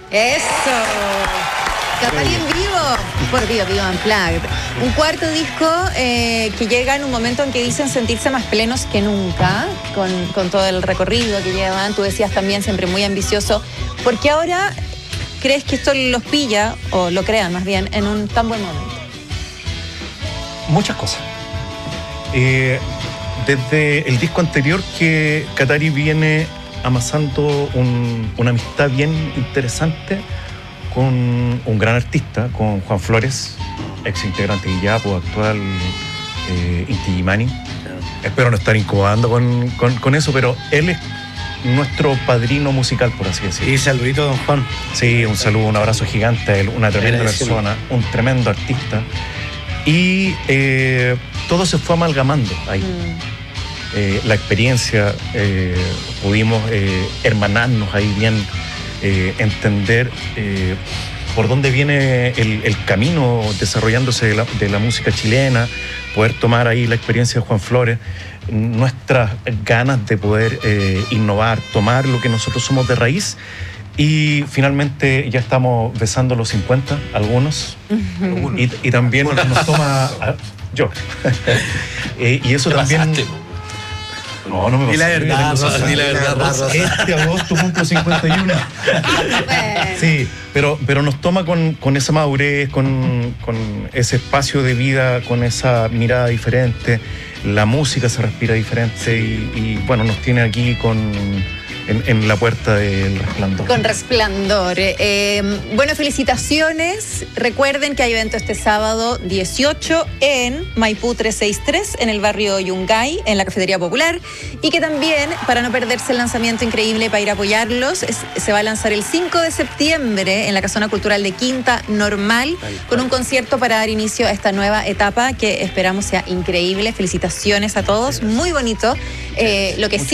Eso. Catari en vivo por Bio Unplugged. Un cuarto disco que llega en un momento en que dicen sentirse más plenos que nunca con todo el recorrido que llevan. Tú decías también siempre muy ambicioso. ¿Por qué ahora crees que esto los pilla, o lo crean más bien, en un tan buen momento? Muchas cosas. Desde el disco anterior que Catari viene amasando una amistad bien interesante con un gran artista, con Juan Flores, ex integrante de Iyapo, actual Inti Illimani. Espero no estar incomodando con eso, pero él es nuestro padrino musical, por así decirlo. Y saludito, don Juan. Sí, un saludo, un abrazo gigante a él, una tremenda persona, un tremendo artista. Y todo se fue amalgamando ahí. La experiencia, pudimos hermanarnos ahí bien, entender por dónde viene el camino desarrollándose de la música chilena, poder tomar ahí la experiencia de Juan Flores, nuestras ganas de poder innovar, tomar lo que nosotros somos de raíz. Y finalmente ya estamos besando los 50, algunos, y también nos toma yo. Y eso también... No me Di la verdad, Rosa, di la verdad, Rosa. Este agosto cumplo 51. Sí, pero nos toma con esa madurez, con ese espacio de vida, con esa mirada diferente. La música se respira diferente y bueno, nos tiene aquí en la puerta del Resplandor. Con Resplandor. Bueno, felicitaciones. Recuerden que hay evento este sábado 18 en Maipú 363, en el barrio Yungay, en la Cafetería Popular. Y que también, para no perderse el lanzamiento increíble, para ir a apoyarlos, se va a lanzar el 5 de septiembre en la Casona Cultural de Quinta Normal, con un concierto para dar inicio a esta nueva etapa que esperamos sea increíble. Felicitaciones a todos. Muy bonito. Lo que sí